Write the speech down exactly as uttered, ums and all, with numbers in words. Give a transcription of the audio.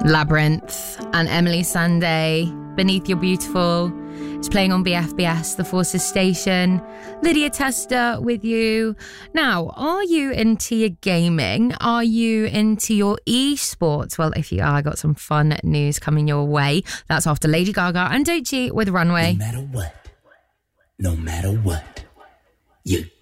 Labyrinth and Emily Sandé, Beneath Your Beautiful. It's playing on B F B S, The Forces Station. Lydia Tester with you. Now, are you into your gaming? Are you into your esports? Well, if you are, I got some fun news coming your way. That's after Lady Gaga and Doechii with Runway. No matter what, no matter what, you